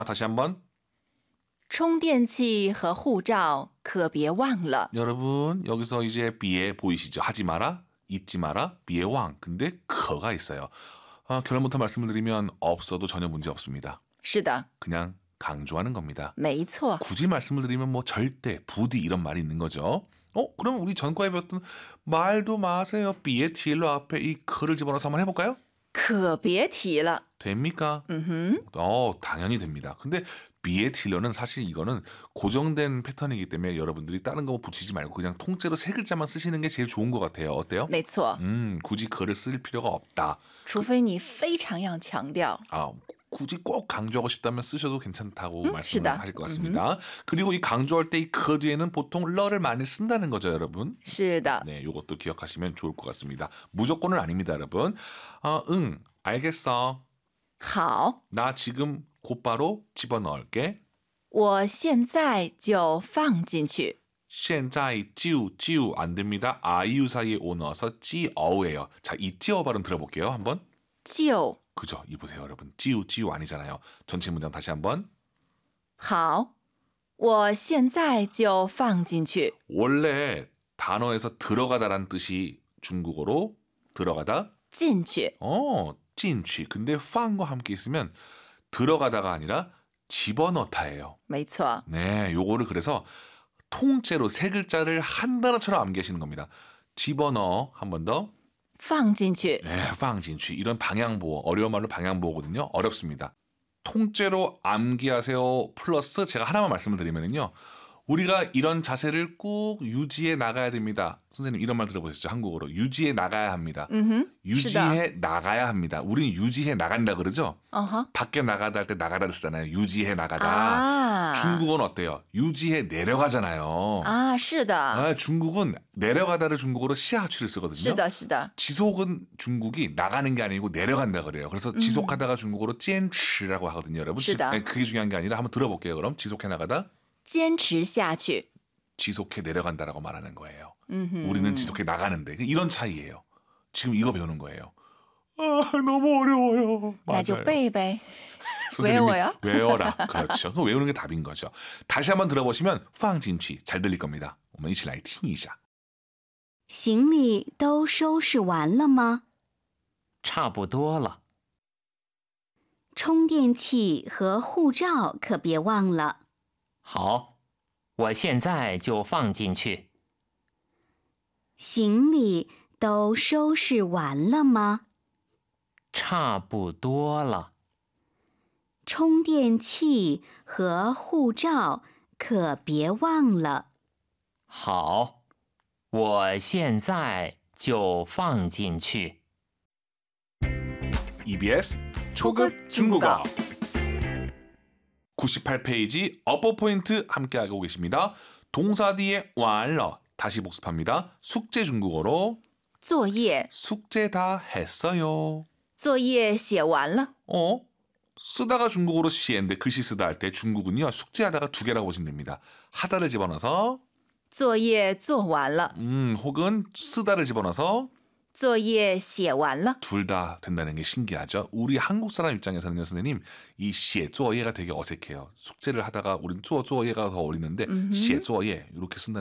다시 한번. 充电器和护照可别忘了. 여러분 여기서 이제 비에 보이시죠? 하지 마라, 잊지 마라, 비의 왕. 근데 커가 있어요. 결론부터 말씀을 드리면 없어도 전혀 문제 없습니다. 是的, 그냥 강조하는 겁니다. 没错. 굳이 말씀을 드리면 뭐 절대, 부디 이런 말이 있는 거죠. 그럼 우리 전과에 배웠던 말도 마세요. 비의 티일로 앞에 이 커를 집어넣어서 한번 해볼까요? 可别提了. 됩니까? 당연히 됩니다. 근데 비의 틸러는 사실 이거는 고정된 패턴이기 때문에 여러분들이 다른 거 붙이지 말고 그냥 통째로 세 글자만 쓰시는 게 제일 좋은 것 같아요. 어때요? 没错. 굳이 그를 쓸 필요가 없다. 除非你非常要强调. 굳이 꼭 강조하고 싶다면 쓰셔도 괜찮다고 말씀을 시다. 하실 것 같습니다. 그리고 이 강조할 때 이 그 뒤에는 보통 러를 많이 쓴다는 거죠, 여러분. 是的. 네, 이것도 기억하시면 좋을 것 같습니다. 무조건은 아닙니다, 여러분. 응, 알겠어. 好. 나 지금 곧바로 집어넣을게. 我现在就放进去. 现在찌우 안 됩니다. 아이유 사이에 오 넣어서 찌어우예요. 자, 이 찌어 발음 들어볼게요. 한번. 就. 그죠? 이 보세요, 여러분. 찌우 아니잖아요. 전체 문장 다시 한번. 好,我现在就放进去. 원래 단어에서 들어가다란 뜻이 중국어로 들어가다. 进去. 찐취. 근데 팡과 함께 있으면 들어가다가 아니라 집어넣다예요. 没错. 네, 요거를 그래서 통째로 세 글자를 한 단어처럼 암기하시는 겁니다. 집어넣어. 한 번 더. 放进去. 네, 팡진취. 이런 방향보호. 어려운 말로 방향보호거든요. 어렵습니다. 통째로 암기하세요. 플러스 제가 하나만 말씀을 드리면요. 우리가 이런 자세를 꼭 유지해 나가야 됩니다. 선생님 이런 말 들어보셨죠? 한국어로. 유지해 나가야 합니다. 유지해 나가야 합니다. 우리는 유지해 나간다 그러죠? 밖에 나가다 할 때 나가다를 쓰잖아요. 유지해 나가다. 중국어는 어때요? 유지해 내려가잖아요. 是的. 중국은 내려가다를 중국어로 시하추를 쓰거든요. 是的, 是的. 지속은 중국이 나가는 게 아니고 내려간다 그래요. 그래서 지속하다가 중국어로 찐치라고 하거든요, 여러분. 그게 중요한 게 아니라 한번 들어볼게요. 그럼 지속해 나가다. 坚持下去. 지속해 내려간다라고 말하는 거예요. 우리는 지속해 나가는데 이런 차이예요. 지금 이거 배우는 거예요. 너무 어려워요. 那就背呗. 선생님이 외워요? 외워라. 그렇죠. 그 외우는 게 답인 거죠. 다시 한번 들어보시면 放进去 잘 들릴 겁니다. 我们一起来听一下. 行李都收拾完了吗？ 差不多了。 充电器和护照可别忘了。 好，我现在就放进去。 行李都收拾完了吗？ 差不多了。 充电器和护照可别忘了。 好，我现在就放进去。 EBS 초급 중국어 98페이지 어퍼 포인트 함께하고 계십니다. 동사 뒤에 완러 다시 복습합니다. 숙제 중국어로 作业. 숙제 다 했어요. 作业写完了. 쓰다가 중국어로 시인데 글씨 쓰다 할 때 중국은요. 숙제하다가 두 개라고 보시면 됩니다. 하다를 집어넣어서 作业做完了. 혹은 쓰다를 집어넣어서 作业写完了. 둘 다 된다는 게 신기하죠. 우리 한국 사람 입장에서는요, 선생님, 이 시에 쪼예가 되게 어색해요. 숙제를 하다가 우리는 쪼예가 더 어울리는데 시에 쪼예 이렇게 쓴다는